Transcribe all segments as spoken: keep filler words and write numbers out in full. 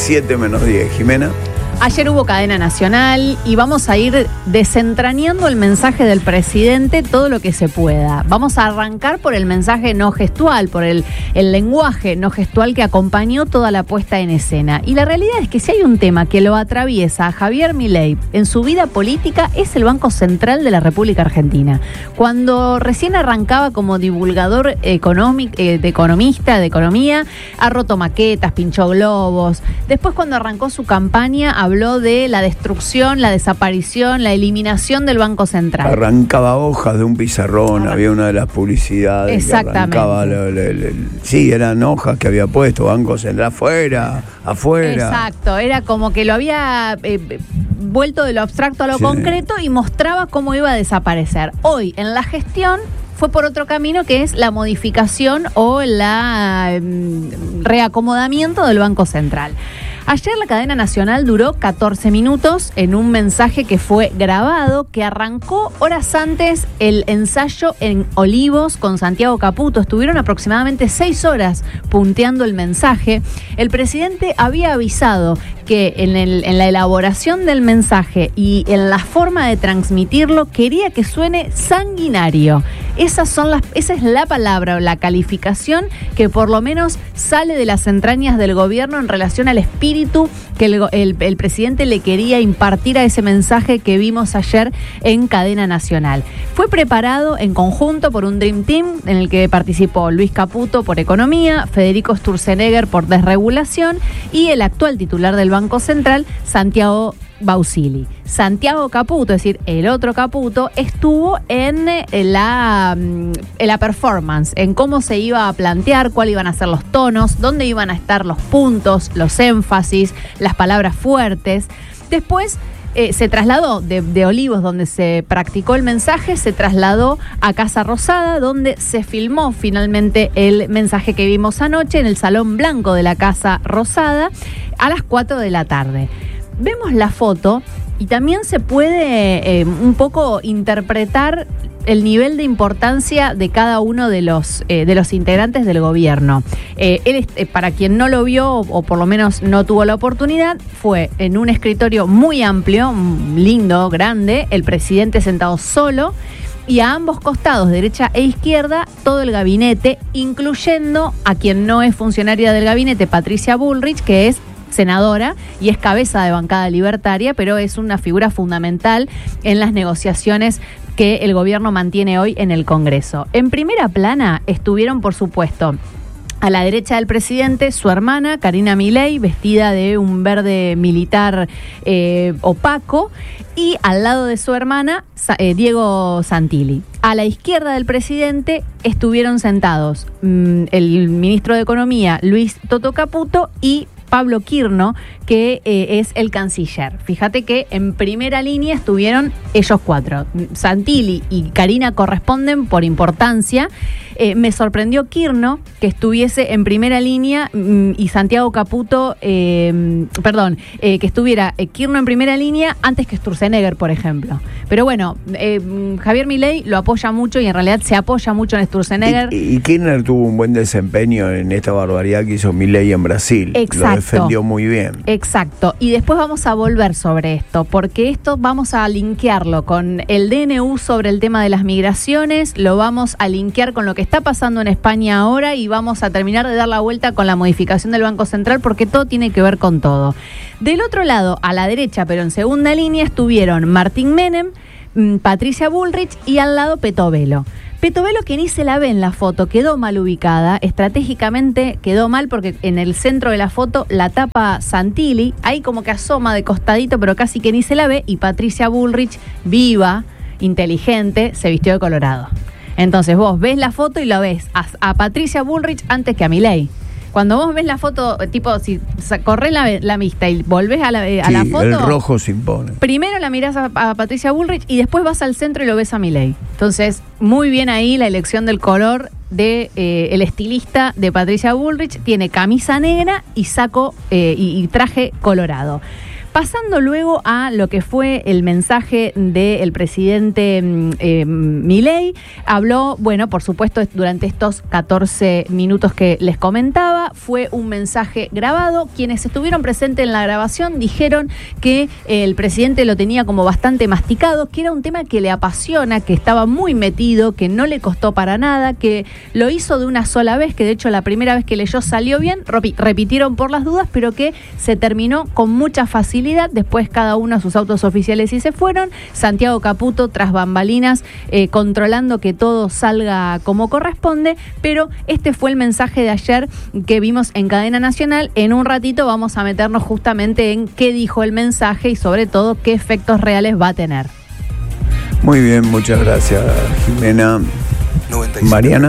siete menos diez. Jimena. Ayer hubo cadena nacional y vamos a ir desentrañando el mensaje del presidente todo lo que se pueda. Vamos a arrancar por el mensaje no gestual, por el, el lenguaje no gestual que acompañó toda la puesta en escena. Y la realidad es que si hay un tema que lo atraviesa a Javier Milei en su vida política es el Banco Central de la República Argentina. Cuando recién arrancaba como divulgador económico, eh, de economista, de economía, ha roto maquetas, pinchó globos. Después cuando arrancó su campaña habló de la destrucción, la desaparición, la eliminación del Banco Central. Arrancaba hojas de un pizarrón, Arran... había una de las publicidades. Exactamente. Que arrancaba lo, lo, lo, sí, eran hojas que había puesto, Banco Central afuera, afuera. Exacto, era como que lo había eh, vuelto de lo abstracto a lo sí. concreto y mostraba cómo iba a desaparecer. Hoy, en la gestión, fue por otro camino que es la modificación o la eh, reacomodamiento del Banco Central. Ayer la cadena nacional duró catorce minutos en un mensaje que fue grabado, que arrancó horas antes el ensayo en Olivos con Santiago Caputo. Estuvieron aproximadamente seis horas punteando el mensaje. El presidente había avisado que en, el, en la elaboración del mensaje y en la forma de transmitirlo quería que suene sanguinario. Esas son las, esa es la palabra o la calificación que por lo menos sale de las entrañas del gobierno en relación al espíritu que el, el, el presidente le quería impartir a ese mensaje que vimos ayer en cadena nacional. Fue preparado en conjunto por un Dream Team en el que participó Luis Caputo por Economía, Federico Sturzenegger por Desregulación y el actual titular del Banco Central, Santiago Bausili. Santiago Caputo, es decir, el otro Caputo, estuvo en la, en la performance, en cómo se iba a plantear, cuáles iban a ser los tonos, dónde iban a estar los puntos, los énfasis, las palabras fuertes. Después eh, se trasladó de, de Olivos, donde se practicó el mensaje, se trasladó a Casa Rosada, donde se filmó finalmente el mensaje que vimos anoche en el Salón Blanco de la Casa Rosada a las cuatro de la tarde. Vemos la foto y también se puede eh, un poco interpretar el nivel de importancia de cada uno de los, eh, de los integrantes del gobierno. Eh, él, eh, para quien no lo vio o, o por lo menos no tuvo la oportunidad, fue en un escritorio muy amplio, lindo, grande, el presidente sentado solo y a ambos costados, derecha e izquierda, todo el gabinete, incluyendo a quien no es funcionaria del gabinete, Patricia Bullrich, que es senadora y es cabeza de bancada libertaria, pero es una figura fundamental en las negociaciones que el gobierno mantiene hoy en el Congreso. En primera plana estuvieron, por supuesto, a la derecha del presidente, su hermana, Karina Milei, vestida de un verde militar eh, opaco, y al lado de su hermana, eh, Diego Santilli. A la izquierda del presidente estuvieron sentados mmm, el ministro de Economía, Luis Toto Caputo, y Pablo Quirno, que eh, es el canciller. Fíjate que en primera línea estuvieron ellos cuatro. Santilli y Karina corresponden por importancia. Eh, me sorprendió Quirno que estuviese en primera línea mm, y Santiago Caputo, eh, perdón, eh, que estuviera eh, Quirno en primera línea antes que Sturzenegger, por ejemplo. Pero bueno, eh, Javier Milei lo apoya mucho y en realidad se apoya mucho en Sturzenegger. Y, y Kirchner tuvo un buen desempeño en esta barbaridad que hizo Milei en Brasil. Exacto. Lo defendió muy bien. Exacto. Y después vamos a volver sobre esto, porque esto vamos a linkearlo con el D N U sobre el tema de las migraciones, lo vamos a linkear con lo que está pasando en España ahora y vamos a terminar de dar la vuelta con la modificación del Banco Central, porque todo tiene que ver con todo. Del otro lado, a la derecha, pero en segunda línea, estuvieron Martín Menem, Patricia Bullrich y al lado Petovelo. Petovelo, que ni se la ve en la foto, quedó mal ubicada, estratégicamente quedó mal porque en el centro de la foto la tapa Santilli, ahí como que asoma de costadito, pero casi que ni se la ve, y Patricia Bullrich, viva, inteligente, se vistió de colorado. Entonces vos ves la foto y lo ves a, a Patricia Bullrich antes que a Milei. Cuando vos ves la foto, tipo, si corres la, la vista y volvés a la, a sí, la foto... el rojo se impone. Primero la mirás a, a Patricia Bullrich y después vas al centro y lo ves a Milei. Entonces, muy bien ahí la elección del color de eh, el estilista de Patricia Bullrich. Tiene camisa negra y saco eh, y, y traje colorado. Pasando luego a lo que fue el mensaje del presidente eh, Milei, habló, bueno, por supuesto, durante estos catorce minutos que les comentaba, fue un mensaje grabado. Quienes estuvieron presentes en la grabación dijeron que eh, el presidente lo tenía como bastante masticado, que era un tema que le apasiona, que estaba muy metido, que no le costó para nada, que lo hizo de una sola vez, que de hecho la primera vez que leyó salió bien, repitieron por las dudas, pero que se terminó con mucha facilidad. Después cada uno a sus autos oficiales y se fueron. Santiago Caputo tras bambalinas eh, controlando que todo salga como corresponde, pero este fue el mensaje de ayer que vimos en Cadena Nacional. En un ratito vamos a meternos justamente en qué dijo el mensaje y sobre todo qué efectos reales va a tener. Muy bien, muchas gracias, Jimena. Mariana.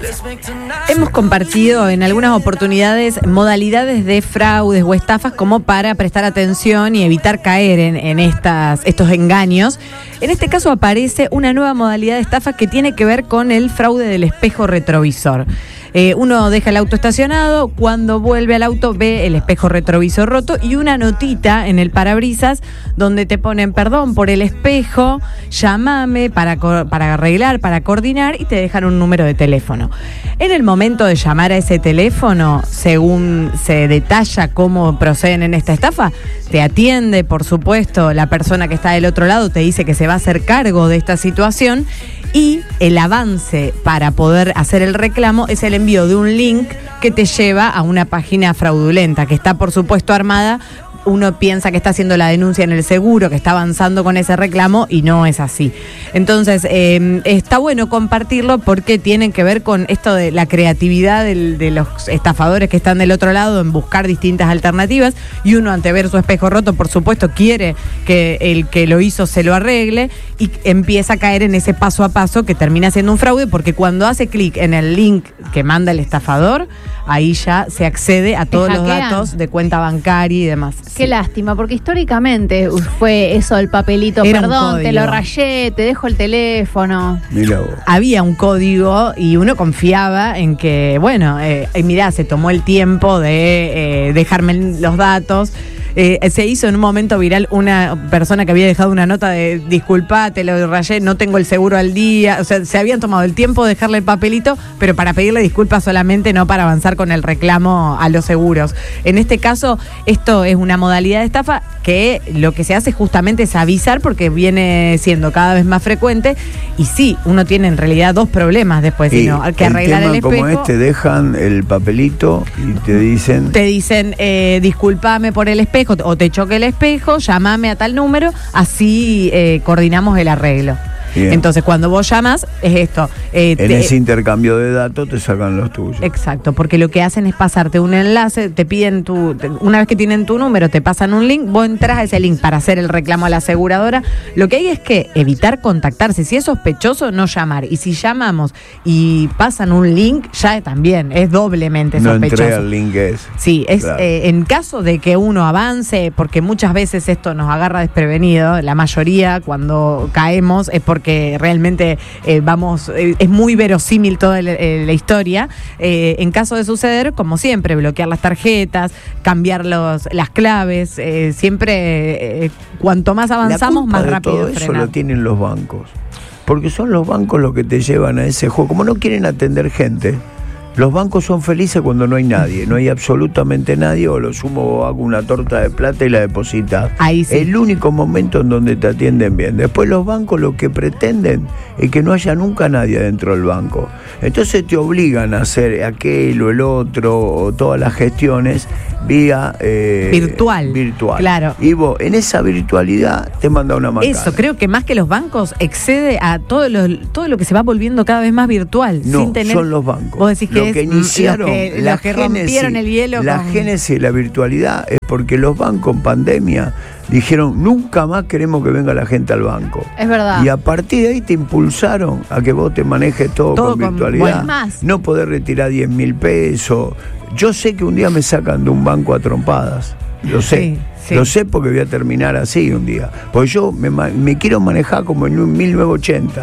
Hemos compartido en algunas oportunidades modalidades de fraudes o estafas como para prestar atención y evitar caer en, en estas, estos engaños. En este caso aparece una nueva modalidad de estafa que tiene que ver con el fraude del espejo retrovisor. Eh, uno deja el auto estacionado, cuando vuelve al auto ve el espejo retrovisor roto y una notita en el parabrisas donde te ponen perdón por el espejo, llámame para, para arreglar, para coordinar, y te dejan un número de teléfono. En el momento de llamar a ese teléfono, según se detalla cómo proceden en esta estafa, te atiende, por supuesto, la persona que está del otro lado, te dice que se va a hacer cargo de esta situación. Y el avance para poder hacer el reclamo es el envío de un link que te lleva a una página fraudulenta, que está por supuesto armada. Uno piensa que está haciendo la denuncia en el seguro, que está avanzando con ese reclamo, y no es así. Entonces, eh, está bueno compartirlo porque tienen que ver con esto de la creatividad del, de los estafadores que están del otro lado en buscar distintas alternativas, y uno, ante ver su espejo roto, por supuesto quiere que el que lo hizo se lo arregle, y empieza a caer en ese paso a paso que termina siendo un fraude, porque cuando hace clic en el link que manda el estafador, ahí ya se accede a todos los datos de cuenta bancaria y demás. Qué sí. Lástima, porque históricamente fue eso del papelito, Era perdón, te lo rayé, te dejo el teléfono. Mira vos. Había un código y uno confiaba en que, bueno, eh, mirá, se tomó el tiempo de eh, dejarme los datos. Eh, se hizo en un momento viral una persona que había dejado una nota de disculpa, te lo rayé, no tengo el seguro al día. O sea, se habían tomado el tiempo de dejarle el papelito, pero para pedirle disculpas solamente, no para avanzar con el reclamo a los seguros. En este caso, esto es una modalidad de estafa que lo que se hace justamente es avisar, porque viene siendo cada vez más frecuente. Y sí, uno tiene en realidad dos problemas después, sino que arreglar el espejo. Como este, dejan el papelito y te dicen... Te dicen, eh, discúlpame por el espejo, o te choque el espejo, llámame a tal número, así eh, coordinamos el arreglo. Bien. Entonces, cuando vos llamas, es esto. Eh, en te, ese intercambio de datos te sacan los tuyos. Exacto, porque lo que hacen es pasarte un enlace, te piden tu, una vez que tienen tu número, te pasan un link, vos entras a ese link para hacer el reclamo a la aseguradora. Lo que hay es que evitar contactarse. Si es sospechoso, no llamar. Y si llamamos y pasan un link, ya también es doblemente no sospechoso. No entré al link es. Sí, es claro. eh, en caso de que uno avance, porque muchas veces esto nos agarra desprevenido, la mayoría cuando caemos es porque porque realmente eh, vamos, eh, es muy verosímil toda la, eh, la historia. Eh, en caso de suceder, como siempre, bloquear las tarjetas, cambiar los, las claves, eh, siempre, eh, cuanto más avanzamos, más rápido todo frenar. Eso lo tienen los bancos, porque son los bancos los que te llevan a ese juego. Como no quieren atender gente, los bancos son felices cuando no hay nadie, no hay absolutamente nadie, o lo sumo hago una torta de plata y la depositas. Ahí sí. El único momento en donde te atienden bien. Después los bancos lo que pretenden es que no haya nunca nadie dentro del banco. Entonces te obligan a hacer aquel o el otro, o todas las gestiones vía eh, virtual. virtual. Claro. Y vos en esa virtualidad te manda una macana. Eso, creo que más que los bancos excede a todo lo, todo lo que se va volviendo cada vez más virtual. No, sin tener... son los bancos. Vos decís que lo que iniciaron, los que, la los que génesis, rompieron el hielo. La con... génesis de la virtualidad es porque los bancos en pandemia dijeron, nunca más queremos que venga la gente al banco. Es verdad. Y a partir de ahí te impulsaron a que vos te manejes todo, todo con, con virtualidad. Bueno, más. No poder retirar diez mil pesos. Yo sé que un día me sacan de un banco a trompadas. Lo sé. Sí, sí. Lo sé porque voy a terminar así un día. Porque yo me, me quiero manejar como en un mil novecientos ochenta.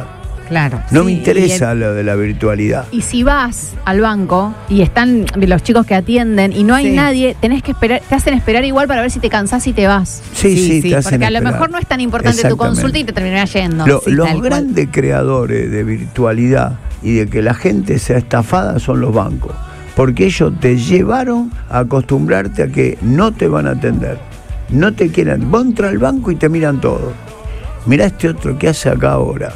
Claro. No sí, me interesa y el- lo de la virtualidad. Y si vas al banco y están los chicos que atienden y no hay Sí. nadie, tenés que esperar, te hacen esperar igual para ver si te cansás y te vas. Sí, Sí, sí, sí, te hacen Porque a lo esperar. mejor no es tan importante tu Exactamente. consulta y te terminarás yendo. Lo- Sí, los tal cual. grandes creadores de virtualidad y de que la gente sea estafada son los bancos. Porque ellos te llevaron a acostumbrarte a que no te van a atender. No te quieren. Vos entras al banco y te miran todo. Mirá este otro que hace acá ahora.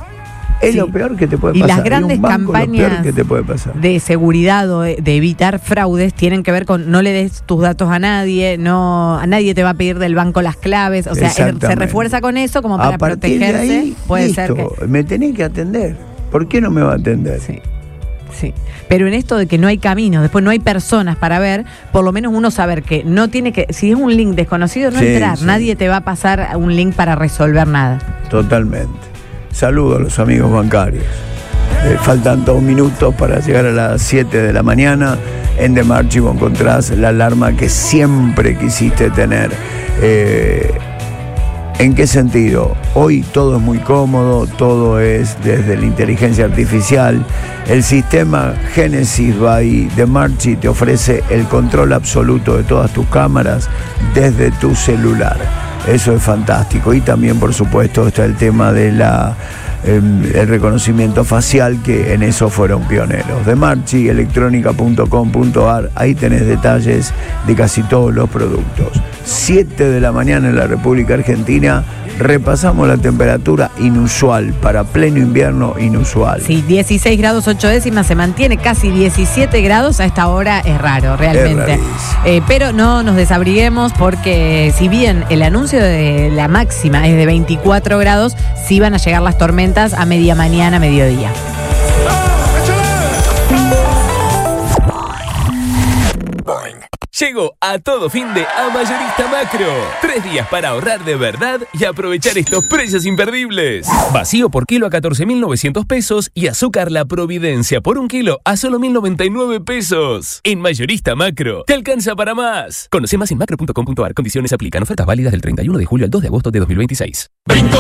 Es Sí. lo peor que te puede Y pasar. las grandes En un banco, lo campañas peor que te puede pasar. de seguridad o de, de evitar fraudes tienen que ver con no le des tus datos a nadie, no a nadie te va a pedir del banco las claves, o sea, es- se Exactamente. refuerza con eso como para A partir de protegerse. ahí, Puede listo, ser que me tenés que atender. ¿Por qué no me va a atender? sí. Sí, pero en esto de que no hay caminos, después no hay personas para ver, por lo menos uno saber que no tiene que, si es un link desconocido, no Sí, entrar, sí. nadie te va a pasar un link para resolver nada. Totalmente. Saludo a los amigos bancarios. Eh, faltan dos minutos para llegar a las siete de la mañana. En The Marchi vos encontrás la alarma que siempre quisiste tener. Eh, ¿En qué sentido? Hoy todo es muy cómodo, todo es desde la inteligencia artificial. El sistema Genesis by The Marchi te ofrece el control absoluto de todas tus cámaras desde tu celular. Eso es fantástico. Y también, por supuesto, está el tema de la eh, el reconocimiento facial, que en eso fueron pioneros. De marchi electrónica punto com punto a r, ahí tenés detalles de casi todos los productos. siete de la mañana en la República Argentina. Repasamos la temperatura inusual, para pleno invierno inusual. Sí, dieciséis grados ocho décimas, se mantiene casi diecisiete grados, a esta hora es raro, realmente. Es rarísimo. Eh, pero no nos desabriguemos porque si bien el anuncio de la máxima es de veinticuatro grados, sí van a llegar las tormentas a media mañana, mediodía. Llegó a todo fin de A Mayorista Macro. Tres días para ahorrar de verdad y aprovechar estos precios imperdibles. Vacío por kilo a catorce mil novecientos pesos y azúcar La Providencia por un kilo a solo mil noventa y nueve pesos. En Mayorista Macro, te alcanza para más. Conoce más en macro punto com punto a r. Condiciones aplican. Ofertas válidas del treinta y uno de julio al dos de agosto de dos mil veintiséis.